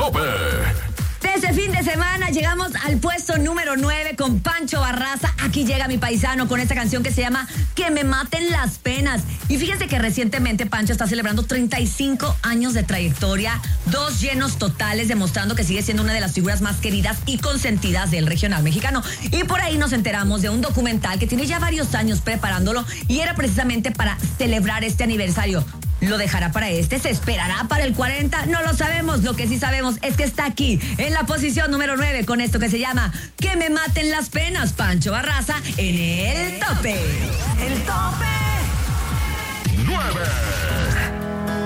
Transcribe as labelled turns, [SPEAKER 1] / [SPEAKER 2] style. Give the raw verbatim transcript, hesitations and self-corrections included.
[SPEAKER 1] tope.
[SPEAKER 2] Este fin de semana llegamos al puesto número nueve con Pancho Barraza. Aquí llega mi paisano con esta canción que se llama Que me maten las penas. Y fíjense que recientemente Pancho está celebrando treinta y cinco años de trayectoria, dos llenos totales, demostrando que sigue siendo una de las figuras más queridas y consentidas del regional mexicano. Y por ahí nos enteramos de un documental que tiene ya varios años preparándolo y era precisamente para celebrar este aniversario. ¿Lo dejará para este? ¿Se esperará para el cuarenta? No lo sabemos. Lo que sí sabemos es que está aquí, en la posición número nueve, con esto que se llama Que me maten las penas. Pancho Barraza en el tope. El tope.
[SPEAKER 1] nueve.